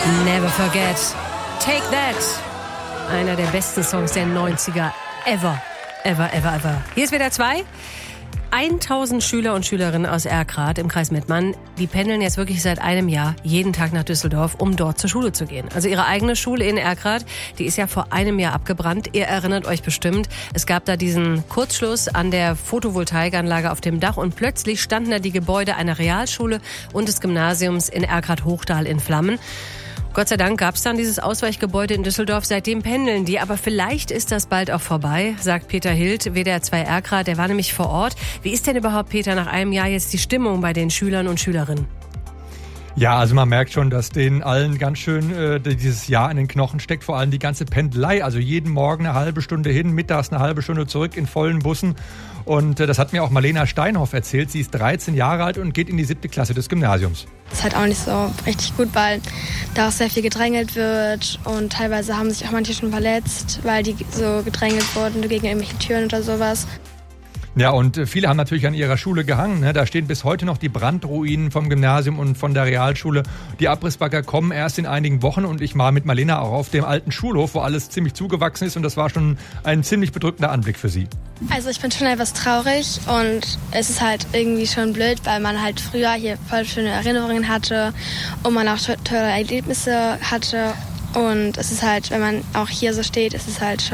Never Forget. Take That. Einer der besten Songs der 90er ever. Ever, ever, ever. Hier ist wieder 2. 1000 Schüler und Schülerinnen aus Erkrath im Kreis Mettmann, die pendeln jetzt wirklich seit einem Jahr jeden Tag nach Düsseldorf, um dort zur Schule zu gehen. Also ihre eigene Schule in Erkrath, die ist ja vor einem Jahr abgebrannt. Ihr erinnert euch bestimmt, es gab da diesen Kurzschluss an der Photovoltaikanlage auf dem Dach und plötzlich standen da die Gebäude einer Realschule und des Gymnasiums in Erkrath-Hochdal in Flammen. Gott sei Dank gab es dann dieses Ausweichgebäude in Düsseldorf. Seitdem pendeln die. Aber vielleicht ist das bald auch vorbei, sagt Peter Hild, WDR 2 Erkrath. Der war nämlich vor Ort. Wie ist denn überhaupt, Peter, nach einem Jahr jetzt die Stimmung bei den Schülern und Schülerinnen? Ja, also man merkt schon, dass denen allen ganz schön dieses Jahr in den Knochen steckt. Vor allem die ganze Pendelei. Also jeden Morgen eine halbe Stunde hin, mittags eine halbe Stunde zurück in vollen Bussen. Und das hat mir auch Marlena Steinhoff erzählt. Sie ist 13 Jahre alt und geht in die 7. Klasse des Gymnasiums. Das ist halt auch nicht so richtig gut, weil da auch sehr viel gedrängelt wird. Und teilweise haben sich auch manche schon verletzt, weil die so gedrängelt wurden gegen irgendwelche Türen oder sowas. Ja, und viele haben natürlich an ihrer Schule gehangen. Ne? Da stehen bis heute noch die Brandruinen vom Gymnasium und von der Realschule. Die Abrissbagger kommen erst in einigen Wochen und ich war mit Marlena auch auf dem alten Schulhof, wo alles ziemlich zugewachsen ist und das war schon ein ziemlich bedrückender Anblick für sie. Also ich bin schon etwas traurig und es ist halt irgendwie schon blöd, weil man halt früher hier voll schöne Erinnerungen hatte und man auch tolle Erlebnisse hatte. Und es ist halt, wenn man auch hier so steht, es ist halt schon